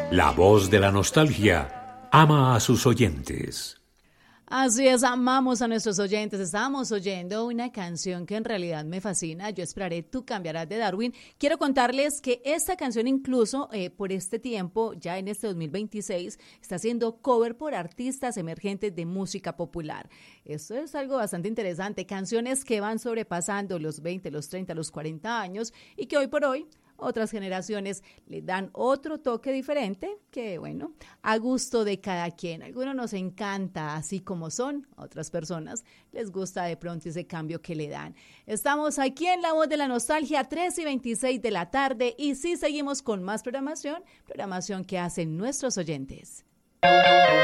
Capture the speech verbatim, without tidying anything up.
La voz de la nostalgia ama a sus oyentes. Así es, amamos a nuestros oyentes. Estamos oyendo una canción que en realidad me fascina. Yo esperaré, tú cambiarás, de Darwin. Quiero contarles que esta canción incluso eh, por este tiempo, ya en este dos mil veintiséis, está siendo cover por artistas emergentes de música popular. Esto es algo bastante interesante. Canciones que van sobrepasando los veinte, los treinta, los cuarenta años y que hoy por hoy otras generaciones le dan otro toque diferente que, bueno, a gusto de cada quien. A algunos nos encanta así como son, a otras personas les gusta de pronto ese cambio que le dan. Estamos aquí en La Voz de la Nostalgia, tres y veintiséis de la tarde, y sí seguimos con más programación, programación que hacen nuestros oyentes.